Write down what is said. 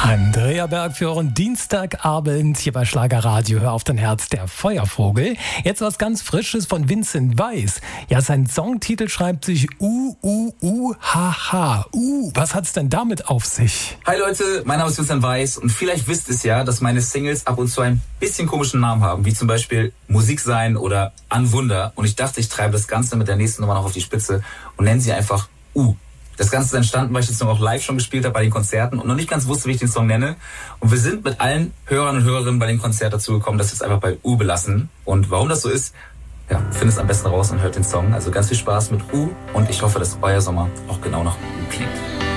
Andrea Berg für euren Dienstagabend hier bei Schlagerradio. Hör auf dein Herz, der Feuervogel. Jetzt was ganz Frisches von Vincent Weiss. Ja, sein Songtitel schreibt sich ha. Was hat's denn damit auf sich? Hi Leute, mein Name ist Vincent Weiss und vielleicht wisst ihr ja, dass meine Singles ab und zu ein bisschen komischen Namen haben, wie zum Beispiel Musik sein oder An Wunder. Und ich dachte, ich treibe das Ganze mit der nächsten Nummer noch auf die Spitze und nenne sie einfach Das Ganze ist entstanden, weil ich den Song auch live schon gespielt habe bei den Konzerten und noch nicht ganz wusste, wie ich den Song nenne. Und wir sind mit allen Hörern und Hörerinnen bei dem Konzert dazu gekommen, dass wir es einfach bei belassen. Und warum das so ist, ja, findet es am besten raus und hört den Song. Also ganz viel Spaß mit und ich hoffe, dass euer Sommer auch genau nach klingt.